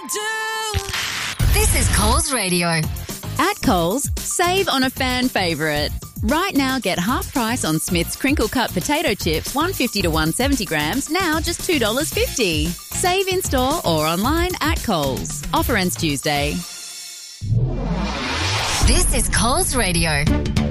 This is Coles Radio. At Coles, save on a fan favourite. Right now, get half price on Smith's crinkle cut potato chips, 150 to 170 grams, now just $2.50. Save in store or online at Coles. Offer ends Tuesday. This is Coles Radio.